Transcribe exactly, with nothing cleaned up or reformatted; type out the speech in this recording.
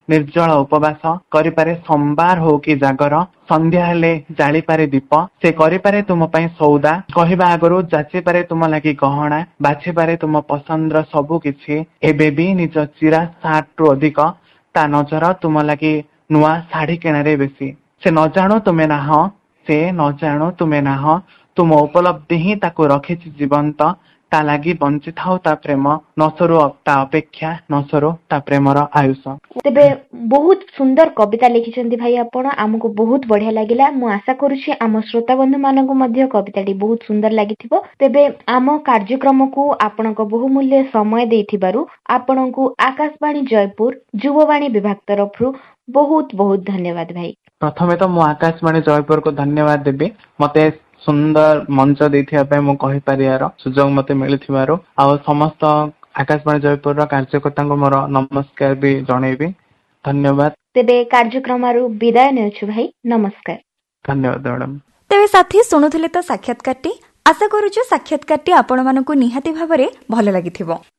ନିର୍ଜଳ ଉପବାସ କରିପାରେ, ସମ୍ବାର ହଉ କି ଜାଗର, ସନ୍ଧ୍ୟା ହେଲେ ଜାଳିପାରେ ଦୀପ, ସେ କରିପାରେ ତୁମ ପାଇଁ ସଉଦା, କହିବା ଆଗରୁ ଯାଚିପାରେ ତୁମ ଲାଗି ଗହଣା, ବାଛିପାରେ ତୁମ ପସନ୍ଦର ସବୁ କିଛି। ଏବେ ବି ନିଜ ଚିରା ସାର୍ଟ ରୁ ଅଧିକ ତା ନଜର ତୁମ ଲାଗି ନୂଆ ଶାଢୀ କିଣାରେ ବେଶୀ। ସେ ନ ଜାଣୁ ତୁମେ ନାହଁ, ସେ ନ ଜାଣୁ ତୁମେ ନାହଁ, ତୁମ ଉପଲବ୍ଧି ହିଁ ତାକୁ ରଖିଛି ଜୀବନ୍ତ। ତା ଲାଗି ବଞ୍ଚିଥାଉ ତା ପ୍ରେମ, ନସରୁ ତା ଅପେକ୍ଷା, ନସରୁ ତା ପ୍ରେମର ଆୟୁଷ। ତେବେ ବହୁତ ସୁନ୍ଦର କବିତା ଲେଖିଛନ୍ତି ଭାଇ ଆପଣ, ଆମକୁ ବହୁତ ବଢିଆ ଲାଗିଲା। ମୁଁ ଆଶା କରୁଛି ଆମ ଶ୍ରୋତା ବନ୍ଧୁ ମାନଙ୍କୁ ମଧ୍ୟ କବିତାଟି ବହୁତ ସୁନ୍ଦର ଲାଗିଥିବ। ତେବେ ଆମ କାର୍ଯ୍ୟକ୍ରମକୁ ଆପଣଙ୍କ ବହୁମୂଲ୍ୟ ସମୟ ଦେଇଥିବାରୁ ଆପଣଙ୍କୁ ଆକାଶବାଣୀ ଜୟପୁର ଯୁବବାଣୀ ବିଭାଗ ତରଫରୁ ବହୁତ ବହୁତ ଧନ୍ୟବାଦ ଭାଇ। ପ୍ରଥମେ ତ ମୁଁ ଆକାଶବାଣୀ ଜୟପୁରକୁ ଧନ୍ୟବାଦ ଦେବି, ମତେ ସୁନ୍ଦର ମଞ୍ଚ ଦେଇଥିବା ପାଇଁ, ମୁଁ କହିପାରିବାର ସୁଯୋଗ ମତେ ମିଳିଥିବାରୁ। ଆଉ ସମସ୍ତ ଆକାଶବାଣୀ ଜୟପୁରର କାର୍ଯ୍ୟକର୍ତ୍ତାଙ୍କୁ ମୋର ନମସ୍କାର ବି ଜଣେଇବି। ଧନ୍ୟବାଦ। ତେବେ କାର୍ଯ୍ୟକ୍ରମରୁ ବିଦାୟ ନେଉଛୁ ଭାଇ, ନମସ୍କାର। ଧନ୍ୟବାଦ ମ୍ୟାଡାମ। ତେବେ ସାଥୀ ଶୁଣୁଥିଲେ ତ ସାକ୍ଷାତକାରଟି। ଆଶା କରୁଛୁ ସାକ୍ଷାତକାରଟି ଆପଣମାନଙ୍କୁ ନିହାତି ଭାବରେ ଭଲ ଲାଗିଥିବ।